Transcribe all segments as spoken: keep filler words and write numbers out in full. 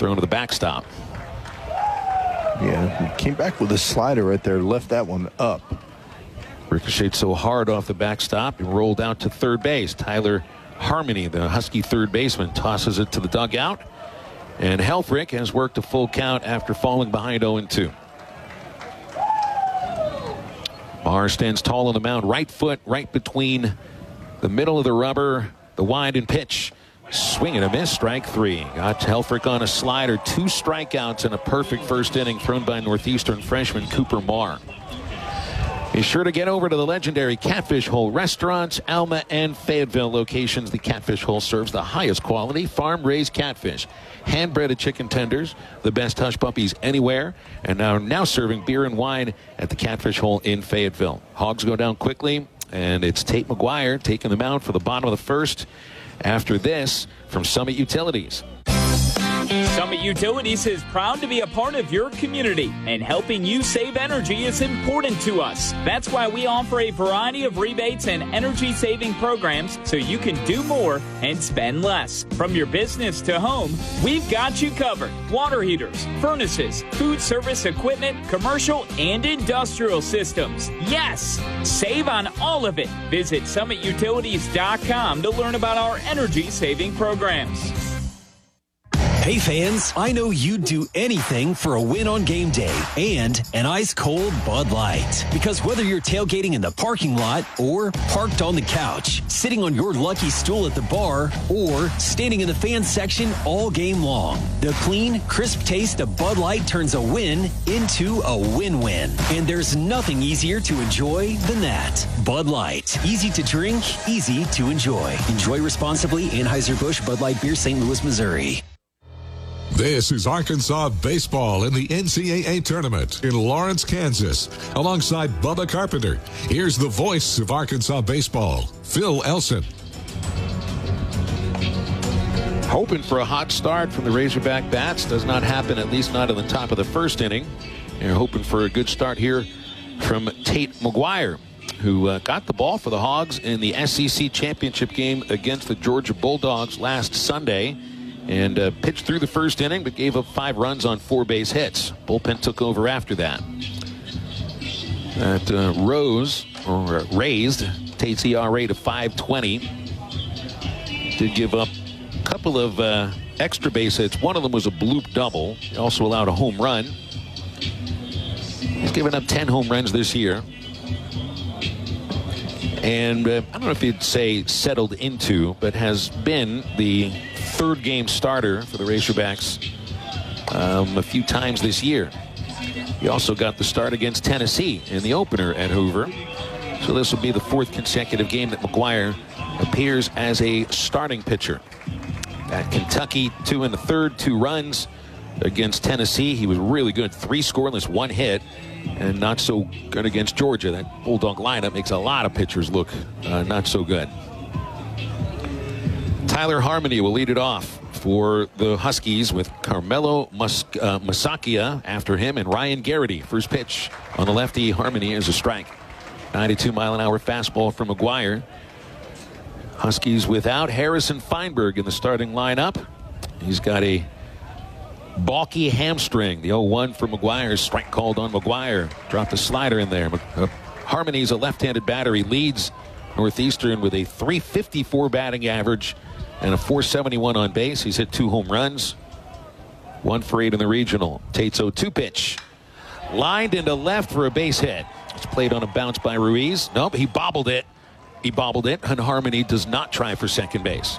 thrown to the backstop. Yeah, he came back with a slider right there, left that one up. Ricocheted so hard off the backstop and rolled out to third base. Tyler Harmony, the Husky third baseman, tosses it to the dugout. And Helfrich has worked a full count after falling behind oh and two. Maher stands tall on the mound, right foot right between the middle of the rubber, the wide and pitch. Swing and a miss, strike three. Got Helfrich on a slider, two strikeouts and a perfect first inning thrown by Northeastern freshman Cooper Maher. Be sure to get over to the legendary Catfish Hole restaurants, Alma and Fayetteville locations. The Catfish Hole serves the highest quality farm-raised catfish, hand-breaded chicken tenders, the best hush puppies anywhere, and now now serving beer and wine at the Catfish Hole in Fayetteville. Hogs go down quickly, and it's Tate McGuire taking them out for the bottom of the first. After this, from Summit Utilities. Summit Utilities is proud to be a part of your community, and helping you save energy is important to us. That's why we offer a variety of rebates and energy-saving programs so you can do more and spend less. From your business to home, we've got you covered. Water heaters, furnaces, food service equipment, commercial and industrial systems. Yes! Save on all of it. Visit summit utilities dot com to learn about our energy-saving programs. Hey fans, I know you'd do anything for a win on game day and an ice-cold Bud Light. Because whether you're tailgating in the parking lot or parked on the couch, sitting on your lucky stool at the bar, or standing in the fan section all game long, the clean, crisp taste of Bud Light turns a win into a win-win. And there's nothing easier to enjoy than that. Bud Light. Easy to drink, easy to enjoy. Enjoy responsibly. Anheuser-Busch Bud Light Beer, Saint Louis, Missouri. This is Arkansas baseball in the N C double A tournament in Lawrence, Kansas. Alongside Bubba Carpenter, here's the voice of Arkansas baseball, Phil Elson. Hoping for a hot start from the Razorback bats. Does not happen, at least not in the top of the first inning. They're hoping for a good start here from Tate McGuire, who uh, got the ball for the Hogs in the S E C championship game against the Georgia Bulldogs last Sunday. And uh, pitched through the first inning, but gave up five runs on four base hits. Bullpen took over after that. That uh, rose, or uh, raised, Tate's E R A to five twenty. Did give up a couple of uh, extra base hits. One of them was a bloop double. He also allowed a home run. He's given up ten home runs this year. And uh, I don't know if you'd say settled into, but has been the third game starter for the Razorbacks um, a few times this year. He also got the start against Tennessee in the opener at Hoover. So this will be the fourth consecutive game that McGuire appears as a starting pitcher. At Kentucky, two in the third, two runs. Against Tennessee, he was really good. Three scoreless, one hit, and not so good against Georgia. That Bulldog lineup makes a lot of pitchers look uh, not so good. Tyler Harmony will lead it off for the Huskies with Carmelo Mus- uh, Musacchia after him and Ryan Garrity. First pitch on the lefty. Harmony is a strike. ninety-two mile an hour fastball from McGuire. Huskies without Harrison Feinberg in the starting lineup. He's got a balky hamstring. The oh one for McGuire. Strike called on McGuire. Dropped a slider in there. Uh, Harmony's a left-handed batter. He leads Northeastern with a three fifty-four batting average and a four seventy-one on base. He's hit two home runs. One for eight in the regional. Tate's oh two pitch. Lined into left for a base hit. It's played on a bounce by Ruiz. Nope, he bobbled it. He bobbled it, and Harmony does not try for second base.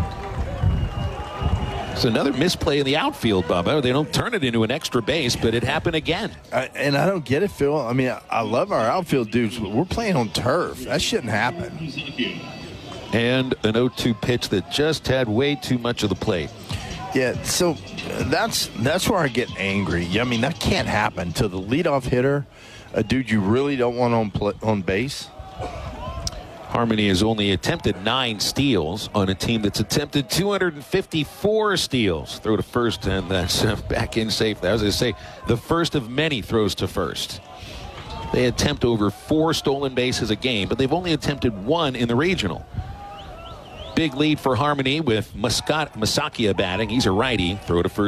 It's another misplay in the outfield, Bubba. They don't turn it into an extra base, but it happened again. I, and I don't get it, Phil. I mean, I, I love our outfield dudes, but we're playing on turf. That shouldn't happen. And an oh two pitch that just had way too much of the plate. Yeah, so that's that's where I get angry. I mean, that can't happen to the leadoff hitter, a dude you really don't want on play, on base. Harmony has only attempted nine steals on a team that's attempted two hundred fifty-four steals. Throw to first, and that's uh, back in safe. As I say, the first of many throws to first. They attempt over four stolen bases a game, but they've only attempted one in the regional. Big lead for Harmony with Muscat- Musacchia batting. He's a righty. Throw to first.